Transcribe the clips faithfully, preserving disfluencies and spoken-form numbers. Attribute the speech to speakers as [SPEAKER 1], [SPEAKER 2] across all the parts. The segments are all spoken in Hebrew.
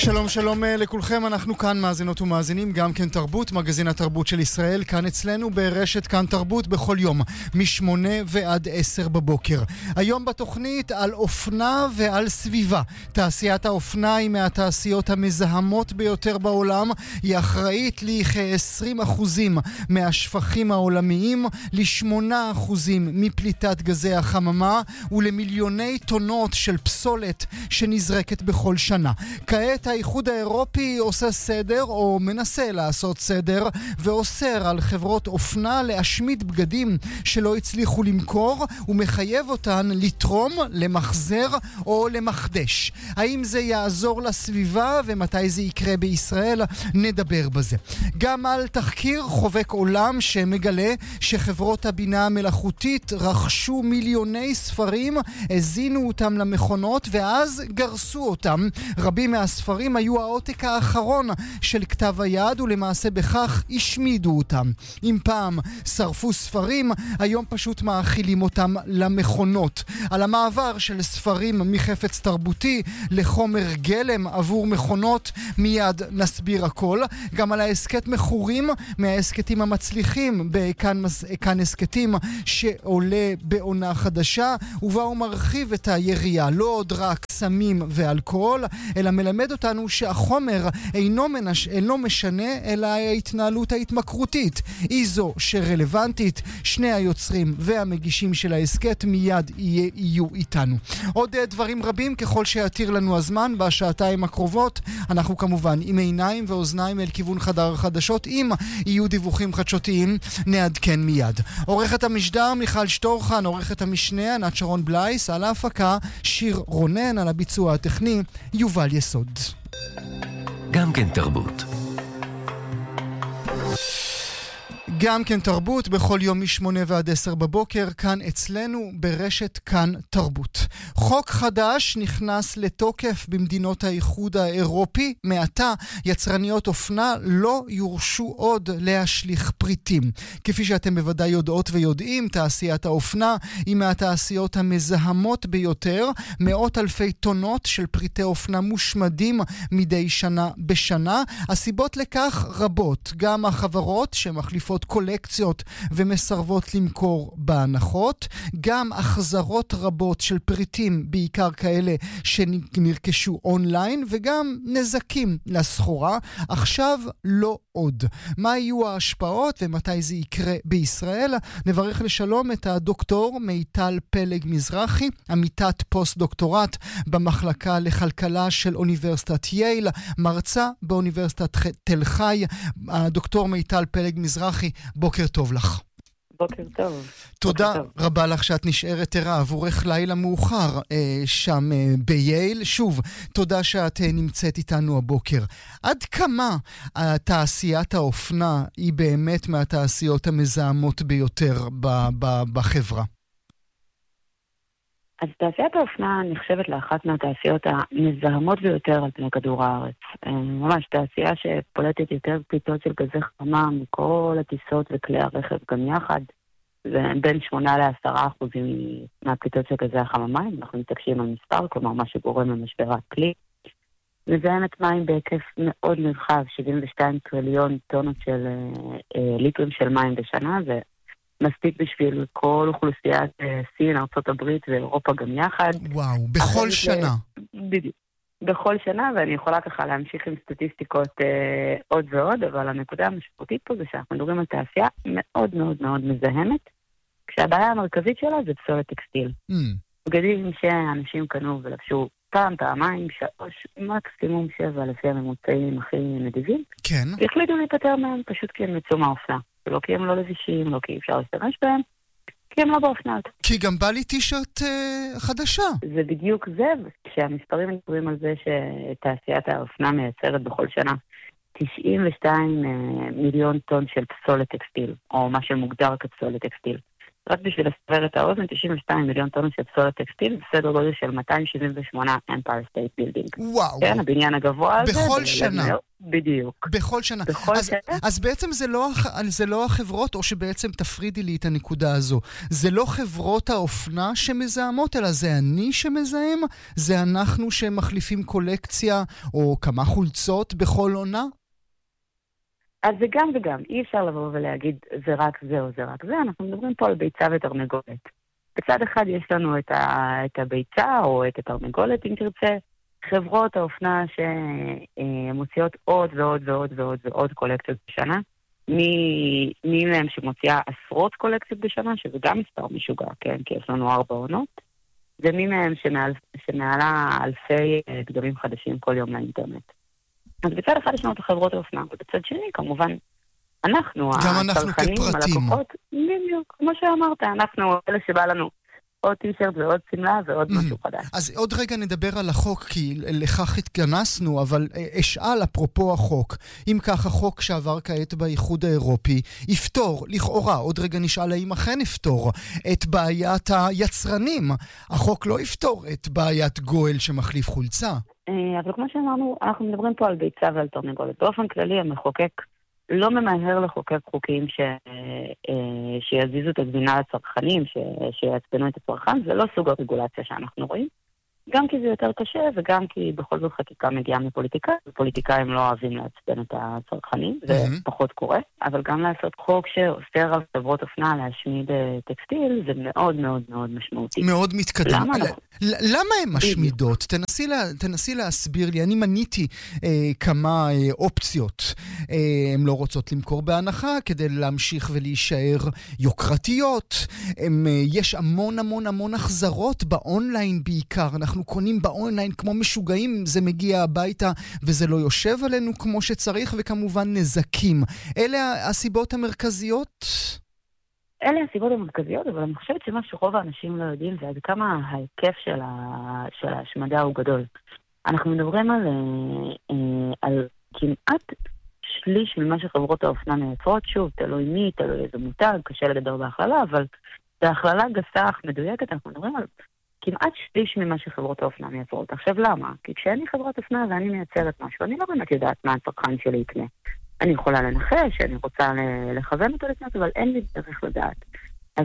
[SPEAKER 1] שלום שלום לכולכם, אנחנו כאן מאזינות ומאזינים, גם כן תרבות, מגזין התרבות של ישראל, כאן אצלנו ברשת כאן תרבות בכל יום, משמונה ועד עשר בבוקר. היום בתוכנית על אופנה ועל סביבה. תעשיית האופנה היא מהתעשיות המזהמות ביותר בעולם, היא אחראית לכ-עשרים אחוזים מהשפכים העולמיים, ל-שמונה אחוזים מפליטת גזי החממה ולמיליוני טונות של פסולת שנזרקת בכל שנה. כעת האיחוד האירופי עושה סדר או מנסה לעשות סדר ואוסר על חברות אופנה להשמיד בגדים שלא הצליחו למכור ומחייב אותן לתרום, למחזר או למחדש. האם זה יעזור לסביבה ומתי זה יקרה בישראל? נדבר בזה. גם על תחקיר חובק עולם שמגלה שחברות הבינה המלאכותית רכשו מיליוני ספרים, הזינו אותם למכונות ואז גרסו אותם. רבים מהספרים היו העותק האחרון של כתב היד ולמעשה בכך השמידו אותם. אם פעם שרפו ספרים, היום פשוט מאכילים אותם למכונות. על המעבר של ספרים מחפץ תרבותי לחומר גלם עבור מכונות מיד נסביר הכל. גם על העסקת מחורים מהעסקתים המצליחים בכאן עסקתים שעולה בעונה חדשה ובה הוא מרחיב את היריעה, לא עוד רק סמים ואלכוהול, אלא מלמד אותנו שהחומר אינו, מנש... אינו משנה אלא ההתנהלות ההתמכרותית היא זו שרלוונטית. שני היוצרים והמגישים של העסקת מיד יהיה, יהיו איתנו. עוד דברים רבים ככל שיתיר לנו הזמן בשעתיים הקרובות. אנחנו כמובן עם עיניים ואוזניים אל כיוון חדר החדשות. אם יהיו דיווחים חדשותיים נעדכן מיד. עורכת המשדר מיכל שטורחן, עורכת המשנה ענת שרון בלייס, על ההפקה שיר רונן, על הביצוע הטכני יובל יסוד.
[SPEAKER 2] גם כן תרבות.
[SPEAKER 1] גם כן תרבות בכל יום משמונה ועד עשר בבוקר, כאן אצלנו ברשת כאן תרבות. חוק חדש נכנס לתוקף במדינות האיחוד האירופי. מעתה יצרניות אופנה לא יורשו עוד להשליך פריטים. כפי שאתם בוודאי יודעות ויודעים, תעשיית האופנה היא מהתעשיות המזהמות ביותר. מאות אלפי טונות של פריטי אופנה מושמדים מדי שנה בשנה. הסיבות לכך רבות. גם החברות שמחליפות קולקציות ומסרבות למכור בהנחות, גם החזרות רבות של פריטים, בעיקר כאלה שנרכשו אונליין, וגם נזקים לסחורה. עכשיו לא עוד. מה יהיו ההשפעות ומתי זה יקרה בישראל? נברך לשלום את הדוקטור מיטל פלג מזרחי, עמיתת פוסט דוקטורט במחלקה לכלכלה של אוניברסיטת יייל, מרצה באוניברסיטת תל חי. הדוקטור מיטל פלג מזרחי, בוקר טוב לך.
[SPEAKER 3] בוקר טוב.
[SPEAKER 1] תודה
[SPEAKER 3] בוקר טוב.
[SPEAKER 1] רבה לך שאת נשארת ערה עבורך לילה מאוחר אה, שם אה, בייל. שוב, תודה שאת אה, נמצאת איתנו הבוקר. עד כמה תעשיית האופנה היא באמת מהתעשיות המזהמות ביותר ב- ב- בחברה?
[SPEAKER 3] אז תעשיית האופנה נחשבת לאחת מהתעשיות המזהמות ביותר על פני כדור הארץ. ממש תעשייה שפולטת יותר פליטות של גזי חממה מכל הטיסות וכלי הרכב גם יחד. זה בין שמונה לעשרה אחוזים מהפליטות של גזי החממה. אנחנו מתעקשים על מספר, כלומר מה שגורם למשבר האקלים. מזהמת מים בהיקף מאוד נרחב, שבעים ושתיים טריליון טונות של אה, ליטרים של מים בשנה, זה מספיק בשביל כל אוכלוסיית סין, ארצות הברית ואירופה גם יחד.
[SPEAKER 1] וואו, בכל שנה.
[SPEAKER 3] בדיוק. בכל שנה, ואני יכולה ככה להמשיך עם סטטיסטיקות אה, עוד ועוד, אבל הנקודה המשמעותית פה זה שאנחנו מדברים על תעשייה מאוד מאוד מאוד מזהמת, כשהבעיה המרכזית שלה זה פסולת טקסטיל. Mm. בגדים שאנשים קנו ולבשו פעם, פעמיים, שלוש, מקסימום שבע, לפי הממוצעים הכי נדיבים.
[SPEAKER 1] כן.
[SPEAKER 3] והחליטו להיפטר מהם פשוט כי הם יצאו מהאופנה. לא כי הם לא לבישים, לא כי אפשר להשתמש בהם, כי הם לא באופנת.
[SPEAKER 1] כי גם בא לי טישרט אה, חדשה.
[SPEAKER 3] זה בדיוק זה, כשהמספרים מדברים על זה שתעשיית האופנה מייצרת בכל שנה תשעים ושתיים מיליון טון של פסולת טקסטיל, או מה שמוגדר כפסולת טקסטיל. רק בשביל לסבר את האוזן, תשעים ושתיים מיליון טון של פסולת טקסטיל, בסדר גודל של מאתיים שבעים ושמונה Empire State Building.
[SPEAKER 1] וואו.
[SPEAKER 3] כן, הבניין הגבוה הזה.
[SPEAKER 1] בכל שנה.
[SPEAKER 3] בדיוק.
[SPEAKER 1] בכל שנה.
[SPEAKER 3] בכל
[SPEAKER 1] אז,
[SPEAKER 3] שנה.
[SPEAKER 1] אז בעצם זה לא, זה לא החברות, או שבעצם תפרידי לי את הנקודה הזו. זה לא חברות האופנה שמזהמות, אלא זה אני שמזהם? זה אנחנו שמחליפים קולקציה או כמה חולצות בכל עונה?
[SPEAKER 3] אז זה גם וגם, אי אפשר לבוא ולהגיד זה רק זה או זה רק זה, אנחנו מדברים פה על ביצה ותרנגולת. בצד אחד יש לנו את, ה, את הביצה או את התרנגולת, אם תרצה, חברות האופנה שמוציאות עוד ועוד ועוד ועוד ועוד קולקציות בשנה, מי, מי מהם שמוציאה עשרות קולקציות בשנה, שזה גם מספר משוגע, כן? כי יש לנו ארבע עונות, ומי מהם שמעל, שמעלה אלפי גדולים חדשים כל יום לאינטרנט. אז בצד אחד יש לנו את החברות האופנה, ובצד שני, כמובן, אנחנו, הצרכנים, הלקוחות, בדיוק, כמו שאמרת, אנחנו אלה שבא לנו עוד טישרט ועוד סמלה ועוד משהו חדש.
[SPEAKER 1] אז עוד רגע נדבר על החוק, כי לכך התכנסנו, אבל אשאל אפרופו החוק, אם כך החוק שעבר כעת באיחוד האירופי, יפתור, לכאורה, עוד רגע נשאל האם אכן יפתור את בעיית היצרנים. החוק לא יפתור את בעיית גואל שמחליף חולצה.
[SPEAKER 3] אבל כמו שאמרנו, אנחנו מדברים פה על ביצה ועל תרנגולת. באופן כללי, המחוקק לא ממהר לחוקק חוקים ש... שיזיזו את הגבינה לצרכנים, ש... שיעצבנו את הצרכן. זה לא סוג הרגולציה שאנחנו רואים. גם כי זה יותר קשה, וגם כי בכל זאת חקיקה מגיעה מפוליטיקה, ופוליטיקאים לא אוהבים לעצבן את הצרכנים, זה mm-hmm. פחות קורה, אבל גם לעשות חוק שאוסר על חברות אופנה להשמיד טקסטיל, זה מאוד מאוד מאוד משמעותי.
[SPEAKER 1] מאוד מתקדם.
[SPEAKER 3] למה,
[SPEAKER 1] ל- למה הן משמידות? תנסי, לה, תנסי להסביר לי, אני מניתי אה, כמה אה, אופציות. אה, הן לא רוצות למכור בהנחה, כדי להמשיך ולהישאר יוקרתיות. הם, אה, יש המון המון המון החזרות באונליין בעיקר, אנחנו קונים באונליין כמו משוגעים, זה מגיע הביתה וזה לא יושב עלינו כמו שצריך, וכמובן נזקים. אלה הסיבות המרכזיות?
[SPEAKER 3] אלה הסיבות המרכזיות, אבל אני חושבת שמה שרוב האנשים לא יודעים זה עד כמה ההיקף של, ה... של ההשמדה הוא גדול. אנחנו מדברים על, על כמעט שליש ממה שחברות האופנה מייצרות, שוב, תלוי מי, תלוי איזה מותג, קשה לדבר בהכללה, אבל בהכללה גסה אך מדויקת, אנחנו מדברים על כמעט שליש ממה שחברות האופנה מייצרות. עכשיו למה? כי כשאני חברת אופנה ואני מייצרת משהו, אני לא באמת יודעת מה הצרכן שלי יקנה. אני יכולה לנחש, אני רוצה לכוון אותו לקנות, אבל אין לי דרך לדעת. אז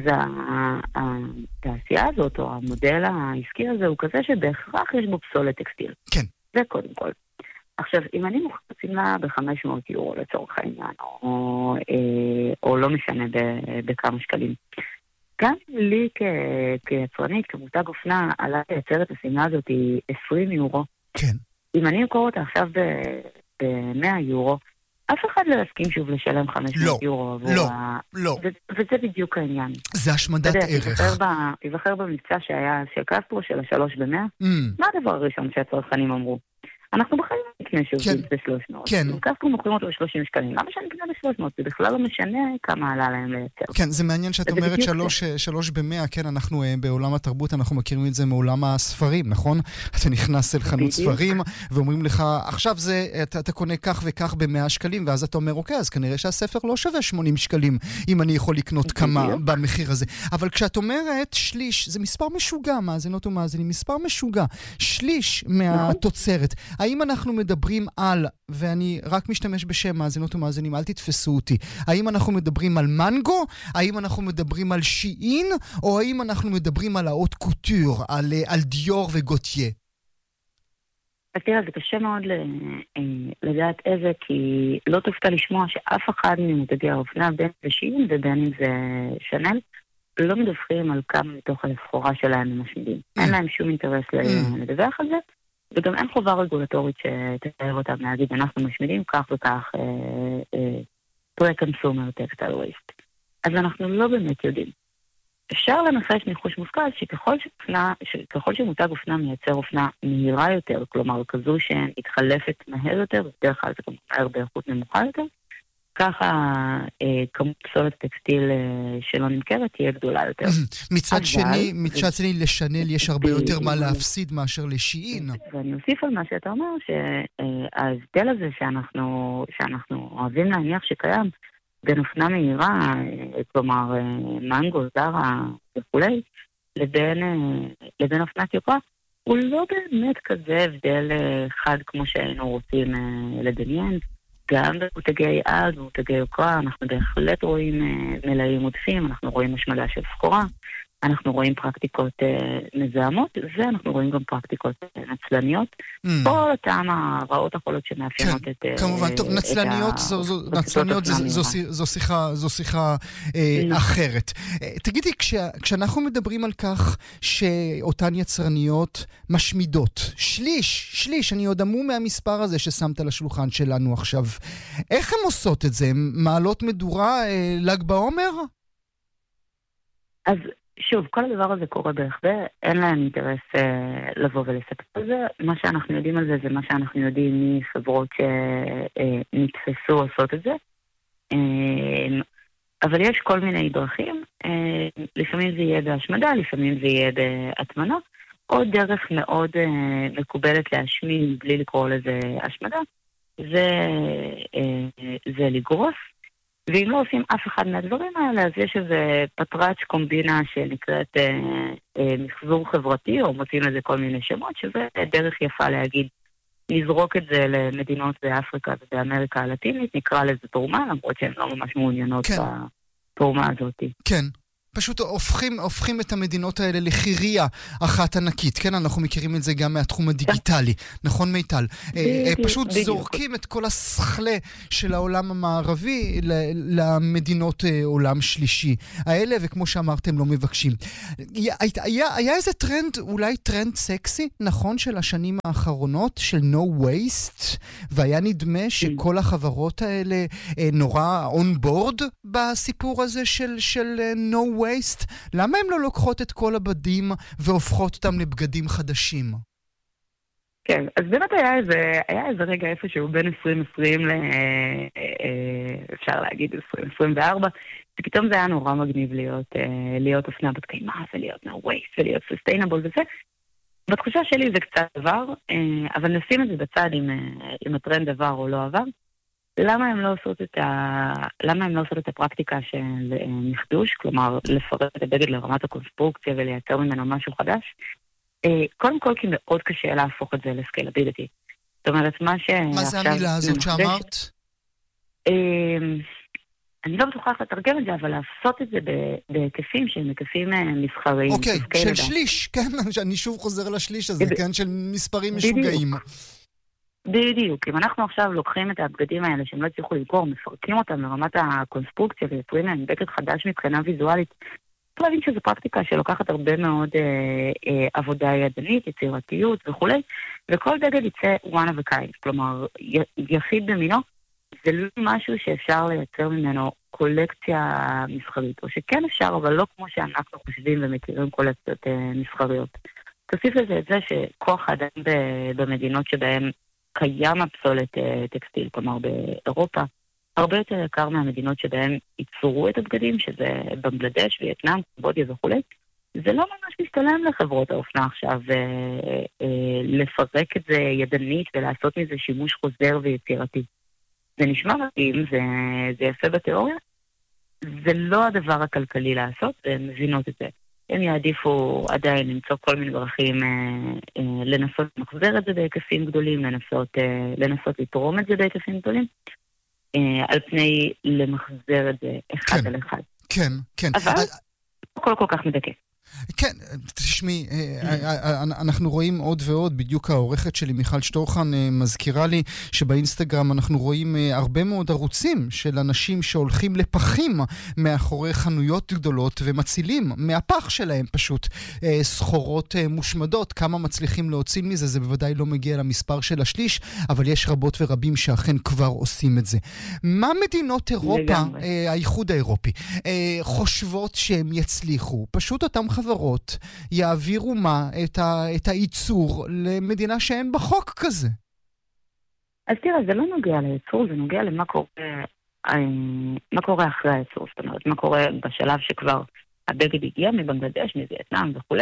[SPEAKER 3] התעשייה הזאת, או המודל העסקי הזה, הוא כזה שבהכרח יש בו פסולת טקסטיל.
[SPEAKER 1] כן.
[SPEAKER 3] זה קודם כל. עכשיו, אם אני מוכרת סמלה ב-חמש מאות יורו לצורך העניין, או, או לא משנה בכמה שקלים, גם לי כ- כיצרנית, כמותג אופנה, עלה לייצר את הסמלה הזאת עשרים יורו.
[SPEAKER 1] כן.
[SPEAKER 3] אם אני אמכור אותה עכשיו ב-מאה יורו, אף אחד לא יסכים שוב לשלם חמש מאות
[SPEAKER 1] לא,
[SPEAKER 3] יורו.
[SPEAKER 1] לא,
[SPEAKER 3] ה...
[SPEAKER 1] לא.
[SPEAKER 3] ו- וזה בדיוק העניין.
[SPEAKER 1] זה השמדת
[SPEAKER 3] יודע,
[SPEAKER 1] ערך.
[SPEAKER 3] תיזכר במבצע שהיה של קסטרו, של השלוש במאה.
[SPEAKER 1] Mm.
[SPEAKER 3] מה הדבר הראשון שהצרכנים אמרו? אנחנו בחיים נקנה שוב
[SPEAKER 1] כן.
[SPEAKER 3] ב-שלוש מאות.
[SPEAKER 1] כן.
[SPEAKER 3] קסטרו מוכרים אותו ב-שלושים שקלים. למה שאני אקנה ב-שלוש מאות? זה בכלל לא משנה כמה עלה להם לייצר.
[SPEAKER 1] כן, זה מעניין שאת אומרת שלוש, שלוש במאה, כן, אנחנו בעולם התרבות, אנחנו מכירים את זה מעולם הספרים, נכון? אתה נכנס אל חנות ספרים, ואומרים לך, עכשיו זה, אתה, אתה קונה כך וכך במאה שקלים, ואז אתה אומר, אוקיי, אז כנראה שהספר לא שווה שמונים שקלים, אם אני יכול לקנות כמה במחיר הזה. אבל כשאת אומרת שליש, זה מספר משוגע, מאזינות ומאזינים, מספר משוגע, שליש מהתוצרת. האם אנחנו מדברים על, ואני רק משתמש בשם מאזינות ומאזינים, אל תתפסו אותי, האם אנחנו מדברים על מנגו, האם אנחנו מדברים על שיעין, או האם אנחנו מדברים על האות קוטור, על, על דיור וגוטייה?
[SPEAKER 3] אז תראה, זה קשה מאוד לדעת איזה, כי לא תופתע לשמוע שאף אחד ממותגי האופנה, בין זה שיעין ובין אם זה שנל, לא מדווחים על כמה מתוך הסחורה שלהם הם משמידים. אין להם שום אינטרס לדווח על זה, וגם אין חובה רגולטורית שתתאר אותם להגיד, אנחנו משמידים כך וכך pre-consumer textile waste. אז אנחנו לא באמת יודעים. אפשר לנחש ניחוש מושכל שככל שפנה, שככל שמותג אופנה מייצר אופנה מהירה יותר, כלומר כזו שמתחלפת מהר יותר, בדרך כלל זה גם מהר באיכות נמוכה יותר, ככה כמות פסולת טקסטיל שלא נמכרת תהיה גדולה יותר.
[SPEAKER 1] מצד שני, מצד שני לשנל יש הרבה יותר מה להפסיד מאשר לשיעין.
[SPEAKER 3] ואני אוסיף על מה שאתה אומר, שההבדל הזה שאנחנו, שאנחנו אוהבים להניח שקיים, בין אופנה מהירה, כלומר מנגו, זרה וכולי, לבין, לבין אופנת יוקרה, הוא לא באמת כזה הבדל חד כמו שהיינו רוצים לדמיין. גם במותגי עד ומותגי יוקרה אנחנו בהחלט רואים מלאים עודפים, אנחנו רואים השמדה של סחורה, אנחנו רואים פרקטיקות אה, מזהמות, ואנחנו רואים גם פרקטיקות אה, נצלניות. Mm. כל אותם הרעות החולות שמאפיינות כן, את...
[SPEAKER 1] כמובן, טוב, נצלניות, זו, זו, נצלניות זו, זו, זו, זו שיחה, זו שיחה אה, אחרת. אה, תגידי, כש, כשאנחנו מדברים על כך שאותן יצרניות משמידות, שליש, שליש, אני עוד אמור מהמספר הזה ששמת על השולחן שלנו עכשיו, איך הן עושות את זה? מעלות מדורה אה, לג בעומר?
[SPEAKER 3] אז... שוב, כל הדבר הזה קורה בהחבא, אין להם אינטרס אה, לבוא ולספר על זה. מה שאנחנו יודעים על זה, זה מה שאנחנו יודעים מחברות שנתפסו אה, לעשות את זה. אה, אבל יש כל מיני דרכים. אה, לפעמים זה יהיה בהשמדה, לפעמים זה יהיה בהטמנה. עוד דרך מאוד אה, מקובלת להשמיד בלי לקרוא לזה השמדה, זה, אה, זה לגרוס. ואם לא עושים אף אחד מהדברים האלה, אז יש איזה פטראץ' קומבינה שנקראת אה, אה, מחזור חברתי, או מוצאים לזה כל מיני שמות, שזה דרך יפה להגיד, נזרוק את זה למדינות באפריקה ובאמריקה הלטינית, נקרא לזה תרומה, למרות שהן לא ממש מעוניינות כן. בתרומה הזאת.
[SPEAKER 1] כן. פשוט הופכים, הופכים את המדינות האלה לחירייה אחת ענקית, כן? אנחנו מכירים את זה גם מהתחום הדיגיטלי, נכון מיטל? פשוט זורקים את כל השכלה של העולם המערבי למדינות עולם שלישי האלה, וכמו שאמרתם, לא מבקשים. היה, היה איזה טרנד, אולי טרנד סקסי, נכון, של השנים האחרונות, של no waste, והיה נדמה שכל החברות האלה נורא on board בסיפור הזה של, של no waste. waste, למה הם לא לוקחות את כל הבדים והופכות אותם לבגדים חדשים?
[SPEAKER 3] כן, אז באמת היה איזה, היה איזה רגע איפשהו בין עשרים עשרים ל... אפשר להגיד עשרים עשרים וארבע, שפתאום זה היה נורא מגניב להיות, להיות אופנה בת קיימא ולהיות no waste ולהיות sustainable וזה. בתחושה שלי זה קצת עבר, אבל נשים את זה בצד אם, אם הטרנד עבר או לא עבר. למה הם לא עושות את ה... למה הם לא עושות את הפרקטיקה של מחדוש, כלומר לפרט את הבגד לרמת הקונסטרוקציה ולייצר ממנו משהו חדש? קודם כל כי מאוד קשה להפוך את זה לסקיילביליטי. זאת אומרת, מה ש...
[SPEAKER 1] מה זה המילה הזאת שאמרת?
[SPEAKER 3] אני לא בטוחה איך לתרגם את זה, אבל לעשות את זה בהיקפים שהם היקפים מסחריים.
[SPEAKER 1] אוקיי, של שליש, כן, אני שוב חוזר לשליש הזה, כן, של מספרים משוגעים.
[SPEAKER 3] בדיוק, אם אנחנו עכשיו לוקחים את הבגדים האלה שהם לא הצליחו למכור, מפרקים אותם לרמת הקונסטרוקציה ויוצרים להם בגד חדש מבחינה ויזואלית, צריך להבין שזו פרקטיקה שלוקחת הרבה מאוד אה, אה, עבודה ידנית, יצירתיות וכו', וכל בגד יצא one of a kind, כלומר י, יחיד במינו, זה לא משהו שאפשר לייצר ממנו קולקציה מסחרית, או שכן אפשר, אבל לא כמו שאנחנו חושבים ומכירים קולקציות אה, מסחריות. תוסיף לזה את זה שכוח האדם במדינות שבהן קיים הפסולת טקסטיל, כלומר באירופה, הרבה יותר יקר מהמדינות שבהן ייצרו את הבגדים, שזה בנגלדש, וייטנאם, קמבודיה וכו'. זה לא ממש מסתלם לחברות האופנה עכשיו אה, אה, לפרק את זה ידנית ולעשות מזה שימוש חוזר ויצירתי. זה נשמע מתאים, זה, זה יפה בתיאוריה, זה לא הדבר הכלכלי לעשות, והן מבינות את זה. הם יעדיפו עדיין למצוא כל מיני דרכים אה, אה, לנסות למחזר את זה בהיקפים גדולים, לנסות, אה, לנסות לתרום את זה בהיקפים גדולים, אה, על פני למחזר את זה אחד
[SPEAKER 1] כן,
[SPEAKER 3] על אחד.
[SPEAKER 1] כן, כן.
[SPEAKER 3] אבל
[SPEAKER 1] I...
[SPEAKER 3] הכל כל כך מדכא.
[SPEAKER 1] כן, תשמעי, אנחנו רואים עוד ועוד, בדיוק העורכת שלי מיכל שטורחן מזכירה לי שבאינסטגרם אנחנו רואים הרבה מאוד ערוצים של אנשים שהולכים לפחים מאחורי חנויות גדולות ומצילים מהפח שלהם פשוט סחורות מושמדות. כמה מצליחים להוציא מזה, זה בוודאי לא מגיע למספר של השליש, אבל יש רבות ורבים שאכן כבר עושים את זה. מה מדינות אירופה, האיחוד האירופי, חושבות שהם יצליחו? פשוט אותם חברות יעבירו מה את, ה, את הייצור למדינה שאין בחוק כזה.
[SPEAKER 3] אז תראה, זה לא נוגע לייצור, זה נוגע למה קורה, מה קורה אחרי הייצור. זאת אומרת, מה קורה בשלב שכבר הבגד הגיע מבנגלדש, מווייטנאם וכו'.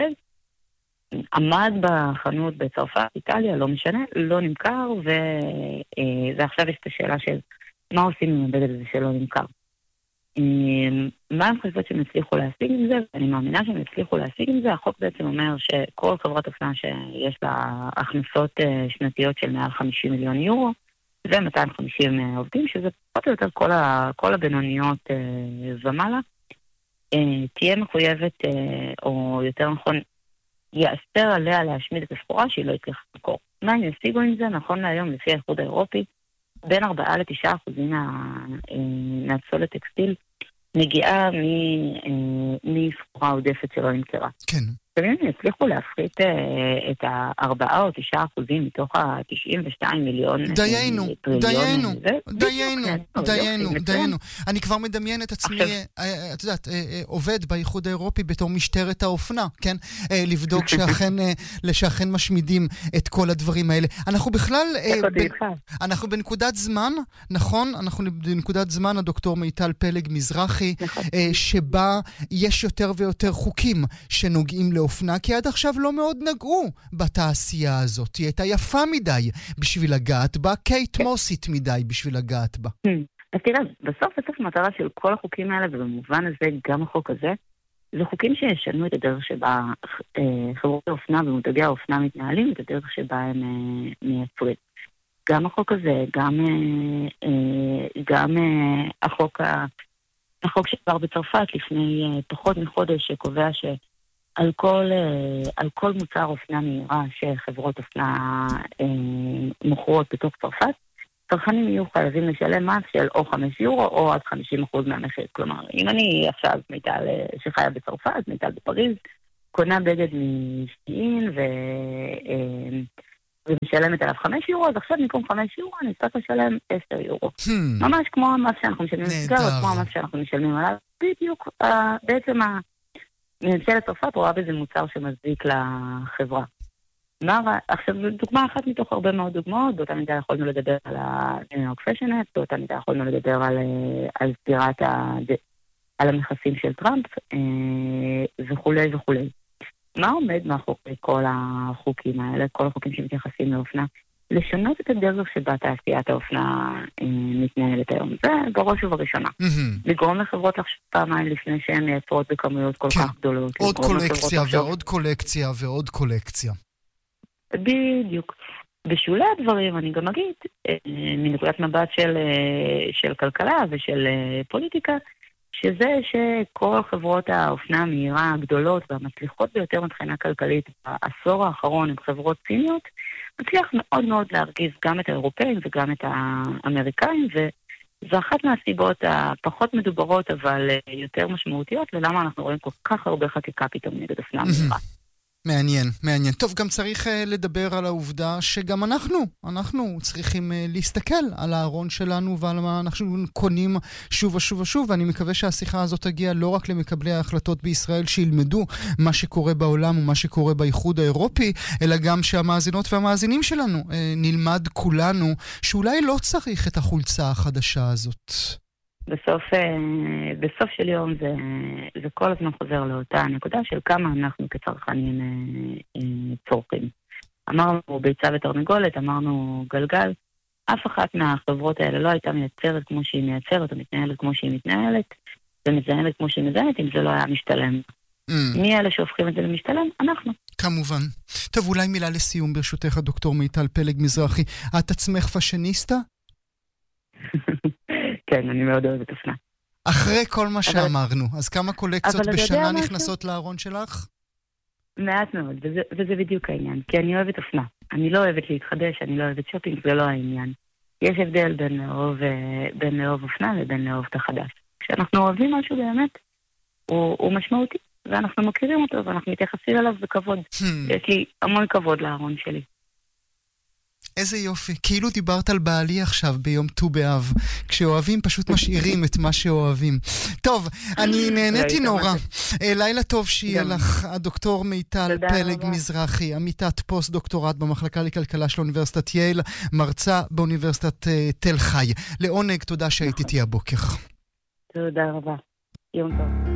[SPEAKER 3] עמד בחנות בצרפת, איטליה, לא משנה, לא נמכר, ו... ועכשיו יש את השאלה של מה עושים עם הבגד הזה שלא נמכר. מה הם חושבות שהם הצליחו להשיג עם זה? אני מאמינה שהם הצליחו להשיג עם זה. החוק בעצם אומר שכל חברת אופנה שיש לה הכנסות שנתיות של מעל חמישים מיליון יורו, ו-מאתיים וחמישים עובדים, שזה פחות או יותר כל, ה, כל הבינוניות ומעלה, תהיה מחויבת, או יותר נכון, יאסר עליה להשמיד את הסחורה שהיא לא הצליחה למכור. מה הם ישיגו עם זה? נכון להיום, לפי האיחוד האירופי, בין ארבעה לתשעה אחוזים מהפסולת טקסטיל מגיעה מסחורה עודפת שלא נמכרה.
[SPEAKER 1] כן.
[SPEAKER 3] הם יצליחו להפחית את הארבעה או תשעה אחוזים מתוך ה-תשעים ושתיים מיליון
[SPEAKER 1] דיינו, דיינו, דיינו, דיינו, דיינו. אני כבר מדמיין את עצמי, את יודעת, עובד באיחוד האירופי בתור משטרת האופנה, כן? לבדוק שאכן משמידים את כל הדברים האלה. אנחנו בכלל, אנחנו בנקודת זמן, נכון? אנחנו בנקודת זמן, הדוקטור מיטל פלג מזרחי, שבה יש יותר ויותר חוקים שנוגעים לאופנה. אופנה, כי עד עכשיו לא מאוד נגעו בתעשייה הזאת. היא הייתה יפה מדי בשביל לגעת בה, קייט מוסית מדי בשביל לגעת בה.
[SPEAKER 3] אז תראה, בסוף בסוף המטרה של כל החוקים האלה, ובמובן הזה גם החוק הזה, זה חוקים שישנו את הדרך שבה חברות האופנה ומותגי האופנה מתנהלים, את הדרך שבה הם מייצרים. גם החוק הזה, גם, גם החוק, החוק שכבר בצרפת לפני פחות מחודש שקובע ש על כל, על כל מוצר אופנה מהירה שחברות אופנה אה, מוכרות בתוך צרפת, צרכנים יהיו חייבים לשלם מס של או חמישה יורו או עד חמישים אחוז מהמחיר. כלומר, אם אני עכשיו מיטל שחיה בצרפת, מיטל בפריז, קונה בגד משקיעין ו... אה, ומשלמת עליו חמישה יורו, אז עכשיו במקום חמישה יורו אני צריך לשלם עשרה יורו. Hmm. ממש כמו המס שאנחנו משלמים לסגר, כמו המס שאנחנו משלמים עליו. בדיוק, אה, בעצם ה... ממשלת צרפת רואה בזה מוצר שמזיק לחברה. מה, עכשיו, דוגמה אחת מתוך הרבה מאוד דוגמאות, באותה מידה יכולנו לדבר על ה-New York Fashion Act, באותה מידה יכולנו לדבר על, על סגירת ה... על המכסים של טראמפ, וכולי וכולי. מה עומד מאחורי כל החוקים האלה, כל החוקים שמתייחסים לאופנה? לשנות את הדרך שבה תעשיית האופנה מתנהלת היום. זה בראש ובראשונה. לגרום לחברות לחשוב פעמיים לפני שהן מייצרות בכמויות כל כך גדולות.
[SPEAKER 1] עוד קולקציה ועוד קולקציה ועוד קולקציה.
[SPEAKER 3] בדיוק. בשולי הדברים, אני גם אגיד, מנקודת מבט של, של כלכלה ושל פוליטיקה, שזה שכל חברות האופנה המהירה הגדולות והמצליחות ביותר מבחינה כלכלית בעשור האחרון הן חברות סיניות, מצליח מאוד מאוד להרגיז גם את האירופאים וגם את האמריקאים, וזו אחת מהסיבות הפחות מדוברות אבל יותר משמעותיות ללמה אנחנו רואים כל כך הרבה חקיקה פתאום נגד אופנה מהירה.
[SPEAKER 1] מעניין, מעניין. טוב, גם צריך uh, לדבר על העובדה שגם אנחנו, אנחנו צריכים uh, להסתכל על הארון שלנו ועל מה אנחנו קונים שוב ושוב ושוב, ואני מקווה שהשיחה הזאת תגיע לא רק למקבלי ההחלטות בישראל שילמדו מה שקורה בעולם ומה שקורה באיחוד האירופי, אלא גם שהמאזינות והמאזינים שלנו uh, נלמד כולנו שאולי לא צריך את החולצה החדשה הזאת.
[SPEAKER 3] בסוף, בסוף של יום זה, זה כל הזמן חוזר לאותה נקודה של כמה אנחנו כצרכנים צורכים. אמרנו ביצה ותרנגולת, אמרנו גלגל, אף אחת מהחברות האלה לא הייתה מייצרת כמו שהיא מייצרת, או מתנהלת כמו שהיא מתנהלת, ומזיינת כמו שהיא מזיינת, אם זה לא היה משתלם. Mm. מי אלה שהופכים את זה למשתלם? אנחנו.
[SPEAKER 1] כמובן. טוב, אולי מילה לסיום ברשותך, דוקטור מיטל פלג מזרחי. את עצמך פאשיניסטה?
[SPEAKER 3] כן, אני מאוד אוהבת אופנה.
[SPEAKER 1] אחרי כל מה שאמרנו, אז כמה קולקציות בשנה נכנסות לארון שלך?
[SPEAKER 3] מעט מאוד, וזה, וזה בדיוק העניין. כי אני אוהבת אופנה. אני לא אוהבת להתחדש, אני לא אוהבת שופינג, זה לא העניין. יש הבדל בין לאהוב, בין לאהוב אופנה לבין לאהוב את החדש. כשאנחנו אוהבים משהו באמת, הוא, הוא משמעותי, ואנחנו מכירים אותו, ואנחנו מתייחסים אליו בכבוד. יש לי המון כבוד לארון שלי.
[SPEAKER 1] איזה יופי, כאילו דיברת על בעלי עכשיו ביום ט"ו באב, כשאוהבים פשוט משאירים את מה שאוהבים. טוב, אני נהניתי נורא. לילה טוב שיהיה לך, הדוקטור מיטל פלג מזרחי, עמיתת פוסט דוקטורט במחלקה לכלכלה של אוניברסיטת יייל, מרצה באוניברסיטת תל חי. לעונג, תודה שהיית איתי הבוקר.
[SPEAKER 3] תודה רבה. יום טוב.